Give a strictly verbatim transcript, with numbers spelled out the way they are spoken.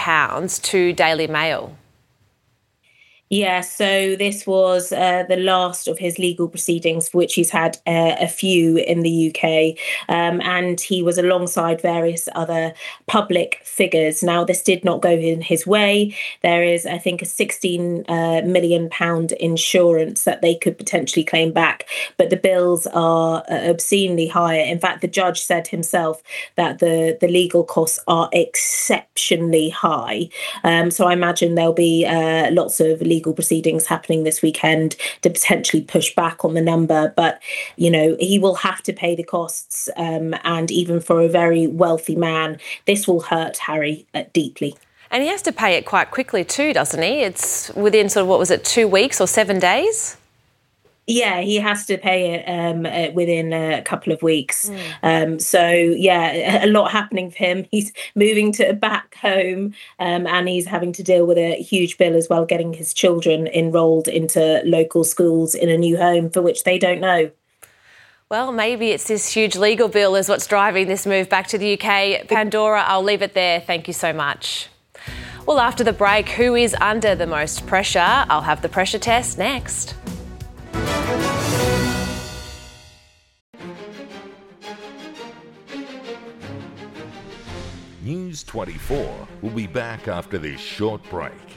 pounds to Daily Mail. Yeah, so this was uh, the last of his legal proceedings, for which he's had uh, a few in the U K, um, and he was alongside various other public figures. Now, this did not go in his way. There is, I think, a sixteen uh, million pound insurance that they could potentially claim back, but the bills are uh, obscenely higher. In fact, the judge said himself that the, the legal costs are exceptionally high. Um, so I imagine there'll be uh, lots of legal legal proceedings happening this weekend to potentially push back on the number. But, you know, he will have to pay the costs. Um, and even for a very wealthy man, this will hurt Harry uh, deeply. And he has to pay it quite quickly too, doesn't he? It's within sort of, what was it, two weeks or seven days? Yeah, he has to pay it um, uh, within a couple of weeks. Mm. Um, so, yeah, a lot happening for him. He's moving to back home um, and he's having to deal with a huge bill as well, getting his children enrolled into local schools in a new home for which they don't know. Well, maybe it's this huge legal bill is what's driving this move back to the U K. Pandora, I'll leave it there. Thank you so much. Well, after the break, who is under the most pressure? I'll have the pressure test next. News twenty-four will be back after this short break.